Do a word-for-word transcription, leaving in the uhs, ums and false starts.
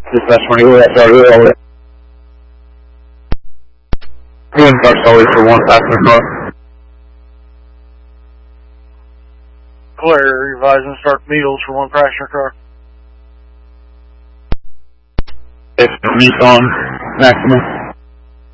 Dispatch twenty-one, that's our real. One car solely for one passenger car. Clear, revising start Beatles for one passenger car. It's Nissan, maximum.